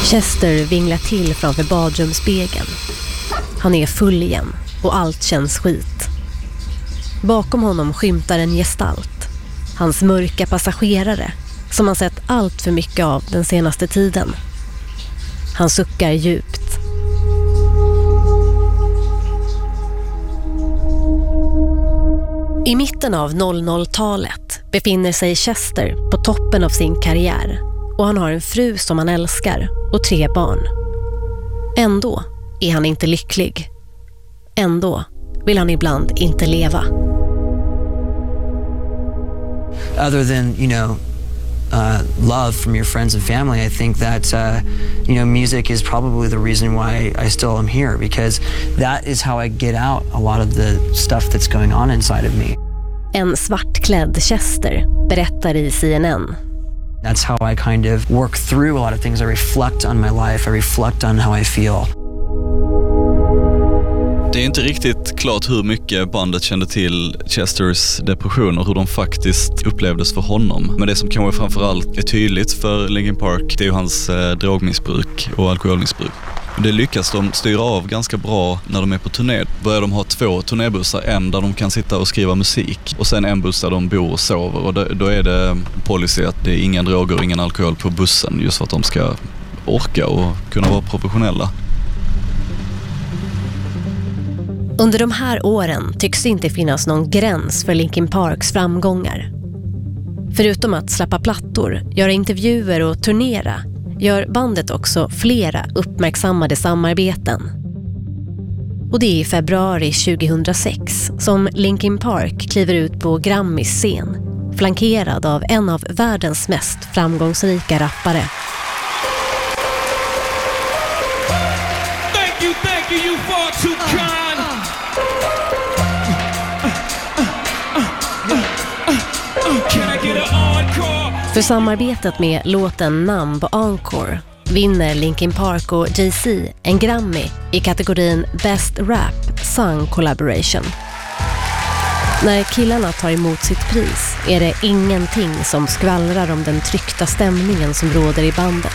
Chester vinglar till framför badrumsspegeln. Han är full igen och allt känns skit. Bakom honom skymtar en gestalt. Hans mörka passagerare som han sett allt för mycket av den senaste tiden. Han suckar djupt. I mitten av 00-talet befinner sig Chester på toppen av sin karriär och han har en fru som han älskar och 3 barn. Ändå är han inte lycklig. Ändå vill han ibland inte leva. Other than, love from your friends and family, I think that, music is probably the reason why I still am here, because that is how I get out a lot of the stuff that's going on inside of me. En svartklädd Chester berättar i CNN. That's how I kind of work through a lot of things. I reflect on my life. I reflect on how I feel. Det är inte riktigt klart hur mycket bandet kände till Chesters depression och hur de faktiskt upplevdes för honom. Men det som kanske framförallt är tydligt för Linkin Park, det är ju hans drogmissbruk och alkoholmissbruk. Det lyckas de styra av ganska bra när de är på turné. Börjar de ha 2 turnébussar, en där de kan sitta och skriva musik och sen en buss där de bor och sover. Och då är det policy att det är inga droger och ingen alkohol på bussen, just för att de ska orka och kunna vara professionella. Under de här åren tycks det inte finnas någon gräns för Linkin Parks framgångar. Förutom att släppa plattor, göra intervjuer och turnera, gör bandet också flera uppmärksammade samarbeten. Och det är i februari 2006 som Linkin Park kliver ut på Grammys scen, flankerad av en av världens mest framgångsrika rappare. Thank you, you far too kind. För samarbetet med låten Numb och Encore vinner Linkin Park och Jay-Z en Grammy i kategorin Best Rap Song Collaboration. När killarna tar emot sitt pris är det ingenting som skvallrar om den tryckta stämningen som råder i bandet.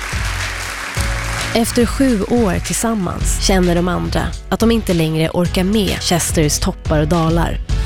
Efter 7 år tillsammans känner de andra att de inte längre orkar med Chesters toppar och dalar